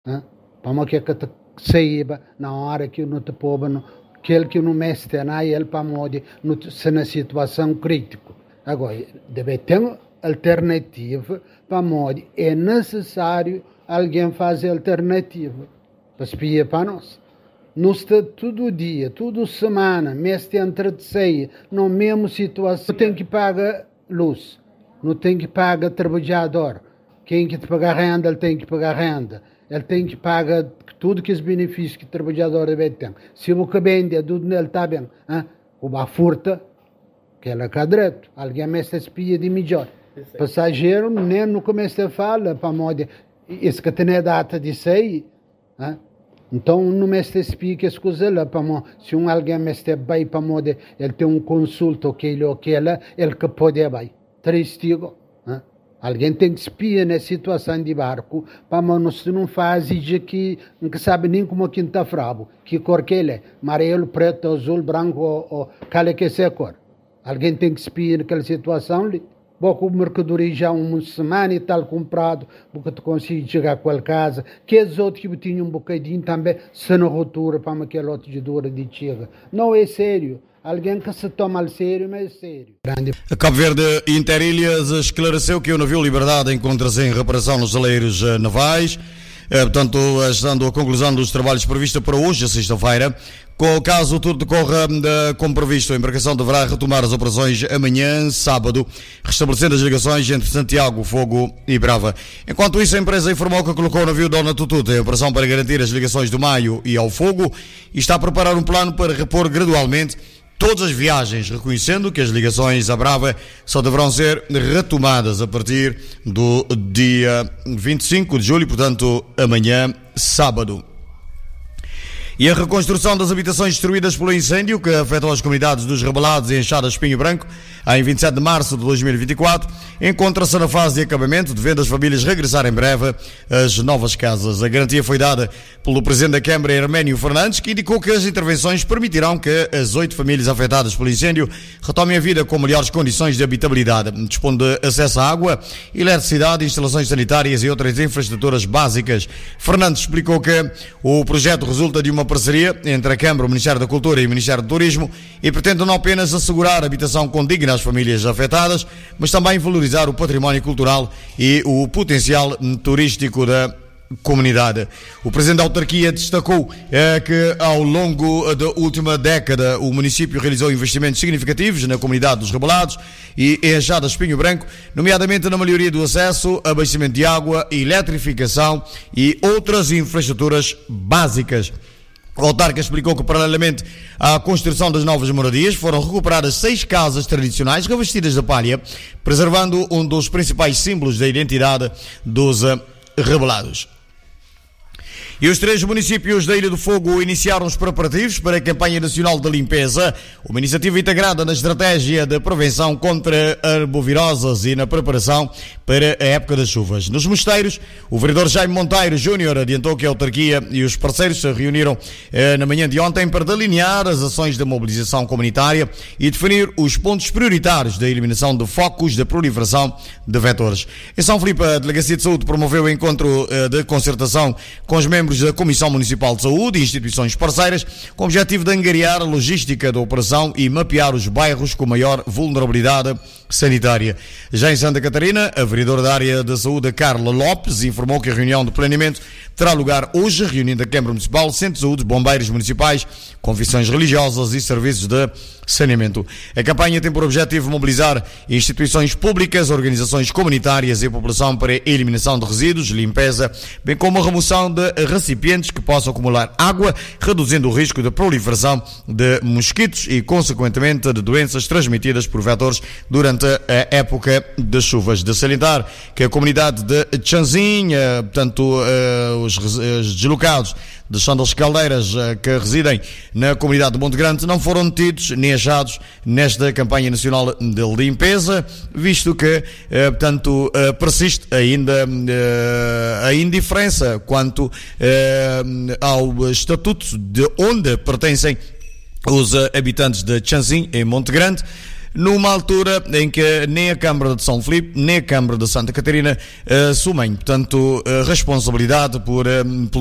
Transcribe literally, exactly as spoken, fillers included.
Né? Para que que te saiba na hora que não te pobre, aquele que não mestre na ele para modo se na situação crítica. Agora deve ter alternativa para modo é necessário alguém fazer alternativa para espiar para nós. Não está todo dia, toda semana, mês de entre de ceia, na mesma situação. Não tem que pagar luz, não tem que pagar trabalhador. Quem que te pagar renda, ele tem que pagar renda. Ele tem que pagar tudo que os benefícios que o trabalhador deve ter. Se o que vende, tudo nele está bem. Hein? O a furta, que ela cá direito. Alguém mais espia de melhor. Passageiro, nem no começo de fala, para modo, isso que tem a data de sair. Hein? Então, não me espia que as coisas lá, para modo, se um alguém me está bem, para modo, ele tem um consulto, aquele ou aquela, ele que pode ir bem. Tristigo. Alguém tem que espiar na situação de barco, para nós não faz isso que não sabe nem como que está fravo, que cor que ele é, amarelo, preto, azul, branco, ou, ou qual é que é a cor. Alguém tem que espiar naquela situação ali. Bom, com mercadoria já uma semana e tal comprado, porque tu consegue chegar com a casa, que os outros que tinham um bocadinho também, se não rotura para aquele outro de dura de chega. Não é sério. Alguém que se toma a sério, mas é sério. A Cabo Verde Interilhas esclareceu que o navio Liberdade encontra-se em reparação nos aleiros navais, eh, portanto, estando a conclusão dos trabalhos previstos para hoje, sexta-feira. Caso tudo decorra eh, como previsto, a embarcação deverá retomar as operações amanhã, sábado, restabelecendo as ligações entre Santiago, Fogo e Brava. Enquanto isso, a empresa informou que colocou o navio Dona Tututa em operação para garantir as ligações do Maio e ao Fogo e está a preparar um plano para repor gradualmente todas as viagens, reconhecendo que as ligações à Brava só deverão ser retomadas a partir do dia vinte e cinco de julho, portanto, amanhã, sábado. E a reconstrução das habitações destruídas pelo incêndio que afetou as comunidades dos Rebelados e Enxadas Espinho Branco em vinte e sete de março de dois mil e vinte e quatro encontra-se na fase de acabamento, devendo as famílias regressar em breve às novas casas. A garantia foi dada pelo Presidente da Câmara, Herménio Fernandes, que indicou que as intervenções permitirão que as oito famílias afetadas pelo incêndio retomem a vida com melhores condições de habitabilidade, dispondo de acesso à água, eletricidade, instalações sanitárias e outras infraestruturas básicas. Fernandes explicou que o projeto resulta de uma parceria entre a Câmara, o Ministério da Cultura e o Ministério do Turismo e pretende não apenas assegurar habitação condigna às famílias afetadas, mas também valorizar o património cultural e o potencial turístico da comunidade. O Presidente da Autarquia destacou é, que ao longo da última década o município realizou investimentos significativos na comunidade dos Rebelados e Enxadas Espinho Branco, nomeadamente na melhoria do acesso, abastecimento de água, eletrificação e outras infraestruturas básicas. O autarca explicou que, paralelamente à construção das novas moradias, foram recuperadas seis casas tradicionais revestidas de palha, preservando um dos principais símbolos da identidade dos uh, rebelados. E os três municípios da Ilha do Fogo iniciaram os preparativos para a campanha nacional de limpeza, uma iniciativa integrada na estratégia de prevenção contra arboviroses e na preparação para a época das chuvas. Nos mosteiros, o vereador Jaime Monteiro Júnior adiantou que a autarquia e os parceiros se reuniram eh, na manhã de ontem para delinear as ações de mobilização comunitária e definir os pontos prioritários da eliminação de focos de proliferação de vetores. Em São Filipe, a Delegacia de Saúde promoveu o encontro eh, de concertação com os membros da Comissão Municipal de Saúde e instituições parceiras, com o objetivo de angariar a logística da operação e mapear os bairros com maior vulnerabilidade sanitária. Já em Santa Catarina, a vereadora da área da saúde, Carla Lopes, informou que a reunião de planeamento terá lugar hoje, reunindo a Câmara Municipal, Centro de Saúde, bombeiros municipais, confissões religiosas e serviços de saneamento. A campanha tem por objetivo mobilizar instituições públicas, organizações comunitárias e a população para a eliminação de resíduos, limpeza, bem como a remoção de recipientes que possam acumular água, reduzindo o risco de proliferação de mosquitos e, consequentemente, de doenças transmitidas por vetores durante a época das chuvas. De salientar que a comunidade de Tchanzin, portanto, os, os deslocados de São das Caldeiras que residem na comunidade de Monte Grande não foram detidos nem achados nesta campanha nacional de limpeza, visto que, portanto, persiste ainda a indiferença quanto ao estatuto de onde pertencem os habitantes de Tchanzin, em Monte Grande. numa altura em que nem a Câmara de São Filipe, nem a Câmara de Santa Catarina uh, assumem, portanto, uh, responsabilidade por, uh,